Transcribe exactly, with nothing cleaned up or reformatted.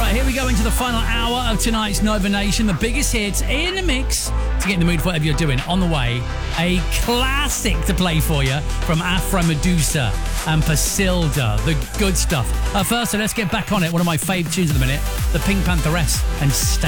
Right, here we go into the final hour of tonight's Nova Nation. The biggest hits in the mix to get in the mood for whatever you're doing. On the way, a classic to play for you from Afro Medusa and Pasilda. The good stuff. Uh, first, so let's get back on it. One of my favourite tunes at the minute, the Pink Pantheress and Stay